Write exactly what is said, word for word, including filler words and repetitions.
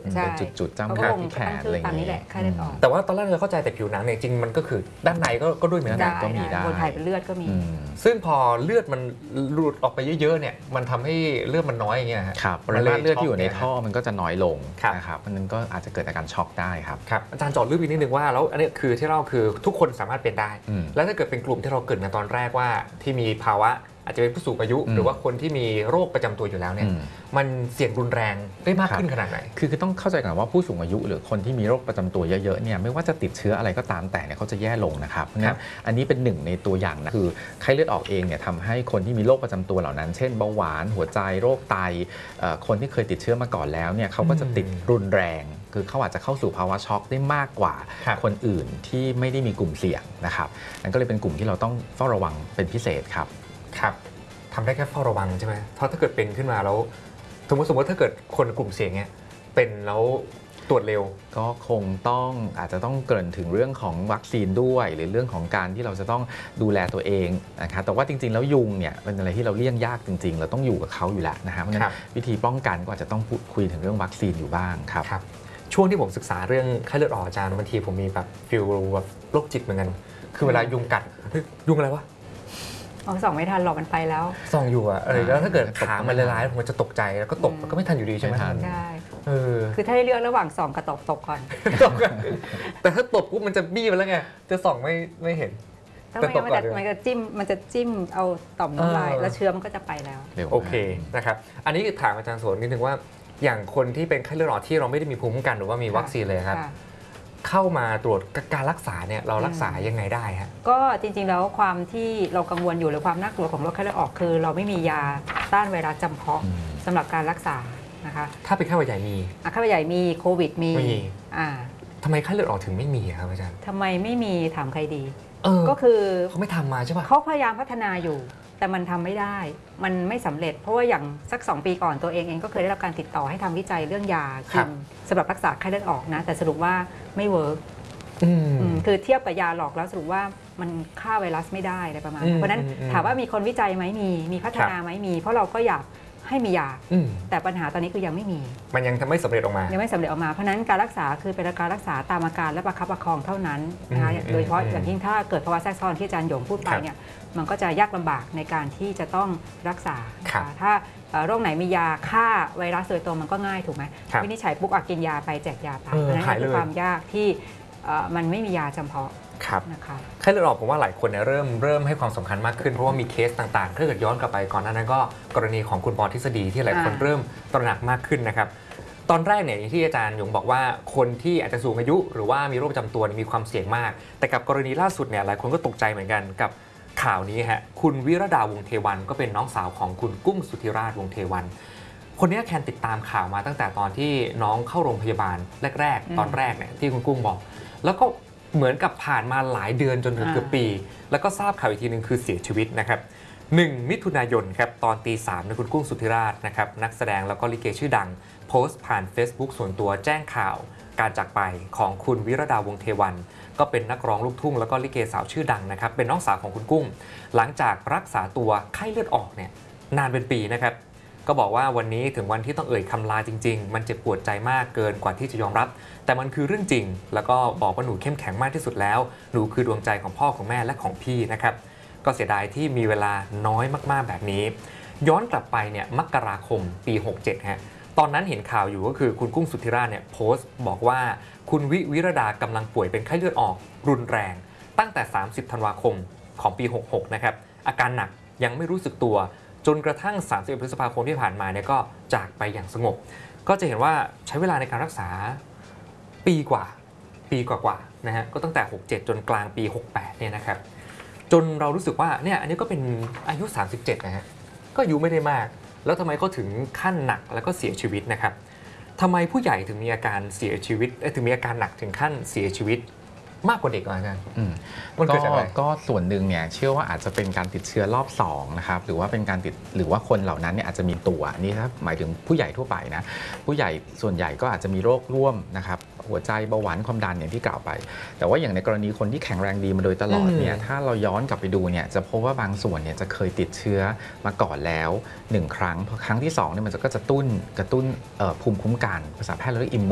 เป็นจุดๆจ้ำที่แขนอะไรอย่างเงี้ยแต่ว่าตอนแรกเราเข้าใจแต่ผิวหนังเนี่ยจริงมันก็คือด้านในก็ด้วยเหมือนกันก็มีได้บนถ่ายเป็นเลือดก็มีซึ่งพอเลือดมันหลุดออกไปเยอะๆเนี่ยมันทำให้เลือดมันน้อยอย่างเงี้ยครับปริมาณเลือดที่อยู่ในท่อมันก็จะน้อยลงนะครับมันก็อาจจะเกิดอาการช็อกได้ครับครับอาจารย์จอดลึกอีกนิดนึงว่าแล้วอันนี้คือที่เราคือทุกคนสามารถเป็นได้แล้วถ้าเกิดเป็นกลุ่มที่เราเกิดในตอนแรกว่าที่มีภาวะอาจจะเป็นผู้สูงอายุหรือว่าคนที่มีโรคประจำตัวอยู่แล้วเนี่ยมันเสี่ยงรุนแรงได้มากขึ้นขนาดไหนคือคือต้องเข้าใจก่อนว่าผู้สูงอายุหรือคนที่มีโรคประจำตัวเยอะๆเนี่ยไม่ว่าจะติดเชื้ออะไรก็ตามแต่เนี่ยเขาจะแย่ลงนะครับเพราะฉะนั้นอันนี้เป็นหนึ่งในตัวอย่างนะคือไข้เลือดออกเองเนี่ยทำให้คนที่มีโรคประจำตัวเหล่านั้นเช่นเบาหวานหัวใจโรคไตคนที่เคยติดเชื้อมาก่อนแล้วเนี่ยเขาก็จะติดรุนแรงคือเขาอาจจะเข้าสู่ภาวะช็อกได้มากกว่าคนอื่นที่ไม่ได้มีกลุ่มเสี่ยงนะครับนั่นก็เลยเป็นกลุ่มที่เราต้องเฝ้าระวังเป็นพิเศษครับครับทำได้แค่เฝ้าระวังใช่ไหมเพราะถ้าเกิดเป็นขึ้นมาแล้วสมมติสมมติถ้าเกิดคนกลุ่มเสี่ยงเนี่ยเป็นแล้วตรวจเร็วก็คงต้องอาจจะต้องเกริ่นถึงเรื่องของวัคซีนด้วยหรือเรื่องของการที่เราจะต้องดูแลตัวเองนะครับแต่ว่าจริงๆแล้วยุงเนี่ยเป็นอะไรที่เราเลี่ยงยากจริงๆเราต้องอยู่กับเขาอยู่แล้วนะครับเพราะฉะนั้นวิธีป้องกันก็อาจจะต้องพูดคุยถึงเรื่องวัคซีนอยู่บ้างครับครับช่วงที่ผมศึกษาเรื่องไข้เลือดออกอาจารย์บางทีผมมีแบบฟิลแบบโรคจิตเหมือนกันคือเวลายุงกัดยุงอะไรวะเอาส่องไม่ทันหรอกมันไปแล้วส่องอยู่อะอะไรแล้วถ้าเกิดขามันละลายผมจะตกใจแล้วก็ตกมันก็ไม่ทันอยู่ดีใช่ไหมใช่คือถ้าให้เลือกระหว่างส่องกับตกตกก่อนแต่ถ้าตกปุ๊บมันจะบี้ไปแล้วไงจะส่องไม่ไม่เห็นแต่ตกก่อนมันจะจิ้มมันจะจิ้มเอาต่อมน้ำลายแล้วเชื้อมันก็จะไปแล้วโอเคนะครับอันนี้ถามอาจารย์สวนนิดนึงว่าอย่างคนที่เป็นไข้เลือดออกที่เราไม่ได้มีภูมิคุ้มกันหรือว่ามีวัคซีนเลยครับเข้ามาตรวจการรักษาเนี่ยเรารักษายังไงได้ฮะก็จริงๆแล้วความที่เรากังวลอยู่หรือความน่ากลัวของโรคไข้เลือดออกคือเราไม่มียาต้านไวรัสจำเพาะสำหรับการรักษานะคะถ้าเป็นไข้หวัดใหญ่มีไข้หวัดใหญ่มีโควิดมีอ่าทำไมไข้เลือดออกถึงไม่มีครับอาจารย์ทำไมไม่มีถามใครดีก็คือเขาไม่ทำมาใช่ป่ะเขาพยายามพัฒนาอยู่แต่มันทำไม่ได้มันไม่สำเร็จเพราะว่าอย่างสักสองปีก่อนตัวเองเองก็เคยได้รับการติดต่อให้ทำวิจัยเรื่องยากินสำหรับรักษาไข้เลือดออกนะแต่สรุปว่าไม่เวิร์กคือเทียบกับยาหลอกแล้วสรุปว่ามันฆ่าไวรัสไม่ได้อะไรประมาณเพราะนั้นถามว่ามีคนวิจัยไหมมีมีพัฒนาไหมมีเพราะเราก็อยากให้มียาแต่ปัญหาตอนนี้คือยังไม่มีมันยังทำไม่สำเร็จออกมายังไม่สำเร็จออกมาเพราะนั้นการรักษาคือเป็นการรักษาตามอาการและประคับประคองเท่านั้นนะคะโดยเฉพาะอย่างยิ่งถ้าเกิดภาวะแทรกซ้อนที่อาจารย์หยงพูดไปเนี่ยมันก็จะยากลำบากในการที่จะต้องรักษาถ้าโรคไหนมียาฆ่าไวรัสโดยตรงมันก็ง่ายถูกไหมวินิจฉัยปุ๊บกินยาไปแจกยาไปเพราะนั้นคือความยากที่มันไม่มียาจำเพาะครับไข้เลือดออกผมว่าหลายคนเนี่ยเริ่มเริ่มให้ความสำคัญมากขึ้นเพราะว่ามีเคสต่างๆถ้าเกิดย้อนกลับไปก่อนหน้านั้นก็กรณีของคุณปอทฤษฎีที่หลายคนเริ่มตระหนักมากขึ้นนะครับตอนแรกเนี่ยอย่างที่อาจารย์หยงบอกว่าคนที่อาจจะสูงอายุหรือว่ามีโรคประจำตัวมีความเสี่ยงมากแต่กับกรณีล่าสุดเนี่ยหลายคนก็ตกใจเหมือนกันกับข่าวนี้ฮะคุณวิรดาวงเทวันก็เป็นน้องสาวของคุณกุ้งสุธิราชวงเทวันคนนี้แคนติดตามข่าวมาตั้งแต่ตอนที่น้องเข้าโรงพยาบาลแรกๆตอนแรกเนี่ยที่คุณกุ้งบอกแล้วก็เหมือนกับผ่านมาหลายเดือนจนถึงเกือบปีแล้วก็ทราบข่าวอีกทีนึงคือเสียชีวิตนะครับหนึ่งมิถุนายนครับตอนตีสามในคุณกุ้งสุธิราชนะครับนักแสดงแล้วก็ลิเกชื่อดังโพสต์ผ่าน Facebook ส่วนตัวแจ้งข่าวการจากไปของคุณวิรดาวงเทวันก็เป็นนักร้องลูกทุ่งแล้วก็ลิเกสาวชื่อดังนะครับเป็นน้องสาวของคุณกุ้งหลังจากรักษาตัวไข้เลือดออกเนี่ยนานเป็นปีนะครับก็บอกว่าวันนี้ถึงวันที่ต้องเอ่ยคำลาจริงๆมันเจ็บปวดใจมากเกินกว่าที่จะยอมรับแต่มันคือเรื่องจริงแล้วก็บอกว่าหนูเข้มแข็งมากที่สุดแล้วหนูคือดวงใจของพ่อของแม่และของพี่นะครับก็เสียดายที่มีเวลาน้อยมากๆแบบนี้ย้อนกลับไปเนี่ยมกราคมปีหกเจ็ดฮะตอนนั้นเห็นข่าวอยู่ก็คือคุณกุ้งสุธิราชเนี่ยโพสต์บอกว่าคุณวิวิรดากำลังป่วยเป็นไข้เลือดออกรุนแรงตั้งแต่สามสิบธันวาคมของปีหกหกนะครับอาการหนักยังไม่รู้สึกตัวจนกระทั่งสามสิบเอ็ดพฤษภาคมที่ผ่านมาเนี่ยก็จากไปอย่างสงบก็จะเห็นว่าใช้เวลาในการรักษาปีกว่าปีกว่าๆนะฮะก็ตั้งแต่หกเจ็ดจนกลางปีหกแปดเนี่ยนะครับจนเรารู้สึกว่าเนี่ยอันนี้ก็เป็นอายุสามสิบเจ็ดนะฮะก็อายุไม่ได้มากแล้วทำไมเขาถึงขั้นหนักแล้วก็เสียชีวิตนะครับทำไมผู้ใหญ่ถึงมีอาการเสียชีวิตถึงมีอาการหนักถึงขั้นเสียชีวิตมากกว่าเด็กอาจารย์มันเกิดจากอะไรก็ส่วนหนึ่งเนี่ยเชื่อว่าอาจจะเป็นการติดเชื้อรอบสองนะครับหรือว่าเป็นการติดหรือว่าคนเหล่านั้นเนี่ยอาจจะมีตัวนี่ถ้าหมายถึงผู้ใหญ่ทั่วไปนะผู้ใหญ่ส่วนใหญ่ก็อาจจะมีโรคร่วมนะครับหัวใจเบาหวานความดันอย่างที่กล่าวไปแต่ว่าอย่างในกรณีคนที่แข็งแรงดีมาโดยตลอดเนี่ยถ้าเราย้อนกลับไปดูเนี่ยจะพบว่าบางส่วนเนี่ยจะเคยติดเชื้อมาก่อนแล้วหนึ่งครั้งพอครั้งที่สองเนี่ยมันก็จะตุ้นกระตุ้นภูมิคุ้มกันภาษาแพทย์เรียกอิม